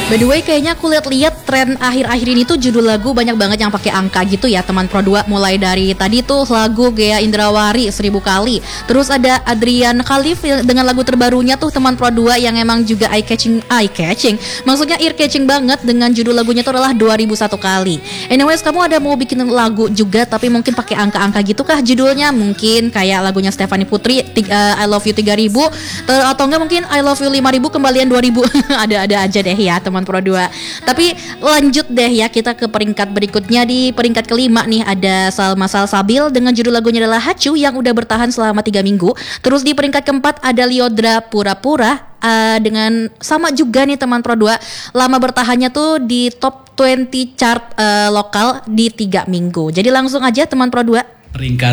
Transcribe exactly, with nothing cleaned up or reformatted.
By the way, kayaknya aku lihat-lihat tren akhir-akhir ini tuh judul lagu banyak banget yang pakai angka gitu ya teman Pro dua. Mulai dari tadi tuh lagu Gea Indrawari seribu kali. Terus ada Adrian Khalif dengan lagu terbarunya tuh teman Pro dua yang emang juga eye catching, eye catching. Maksudnya ear catching banget dengan judul lagunya tuh adalah dua ribu satu kali. Anyways, kamu ada mau bikin lagu juga tapi mungkin pakai angka-angka gitu kah judulnya? Mungkin kayak lagunya Stefani Putri uh, I Love You tiga ribu ter- atau enggak mungkin I Love You lima ribu kembalian dua ribu. Ada-ada aja deh ya teman Pro dua. Tapi lanjut deh ya, kita ke peringkat berikutnya. Di peringkat kelima nih ada Salma Salsabil dengan judul lagunya adalah Hacu yang udah bertahan selama tiga minggu. Terus di peringkat keempat ada Lyodra Pura-Pura uh, dengan sama juga nih teman Pro dua. Lama bertahannya tuh di top dua puluh chart uh, lokal di tiga minggu. Jadi langsung aja teman Pro dua. Peringkat